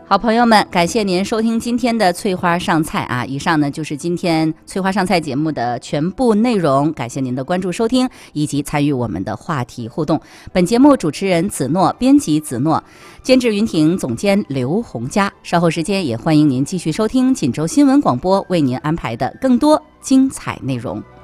好朋友们，感谢您收听今天的翠花上菜啊！以上呢就是今天翠花上菜节目的全部内容，感谢您的关注收听以及参与我们的话题互动。本节目主持人子诺，编辑子诺，监制云婷，总监刘洪佳。稍后时间也欢迎您继续收听锦州新闻广播为您安排的更多精彩内容。